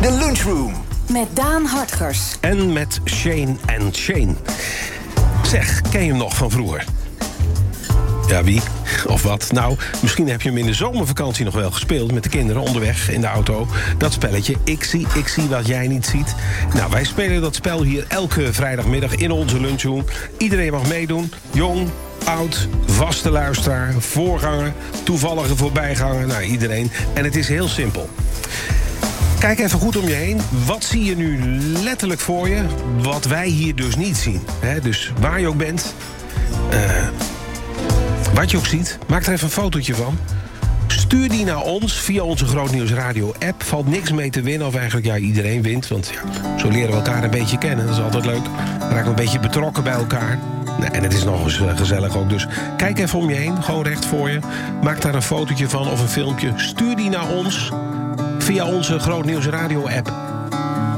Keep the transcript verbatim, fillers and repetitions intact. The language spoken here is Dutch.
De Lunchroom. Met Daan Hartgers. En met Shane en Shane. Zeg, ken je hem nog van vroeger? Ja, wie? Of wat? Nou, misschien heb je hem in de zomervakantie nog wel gespeeld... met de kinderen onderweg in de auto. Dat spelletje, ik zie, ik zie wat jij niet ziet. Nou, wij spelen dat spel hier elke vrijdagmiddag in onze lunchroom. Iedereen mag meedoen. Jong, oud, vaste luisteraar, voorganger... toevallige voorbijganger, nou, iedereen. En het is heel simpel. Kijk even goed om je heen. Wat zie je nu letterlijk voor je? Wat wij hier dus niet zien. He, dus waar je ook bent... Uh, Wat je ook ziet, maak er even een fotootje van. Stuur die naar ons via onze Grootnieuws Radio app. Valt niks mee te winnen, of eigenlijk ja, iedereen wint. Want ja, zo leren we elkaar een beetje kennen. Dat is altijd leuk. Dan raken we een beetje betrokken bij elkaar. Nou, en het is nog eens uh, gezellig ook. Dus kijk even om je heen, gewoon recht voor je. Maak daar een fotootje van of een filmpje. Stuur die naar ons via onze Grootnieuws Radio app.